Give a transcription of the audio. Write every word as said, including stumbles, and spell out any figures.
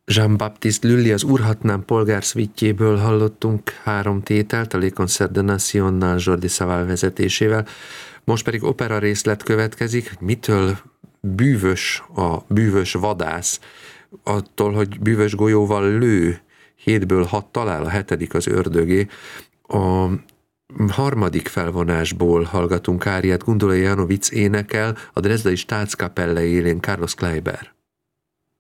Jean-Baptiste Lully, az Urhatnám polgár szvitjéből hallottunk három tételt, a Les Concerts de Nationnal Jordi Savall vezetésével. Most pedig opera részlet következik. Mitől bűvös a bűvös vadász? Attól, hogy bűvös golyóval lő, hétből hat talál, a hetedik az ördögé. A harmadik felvonásból hallgatunk áriát, Gundula Janovic énekel, a Dresdai Staatskapelle élén Carlos Kleiber.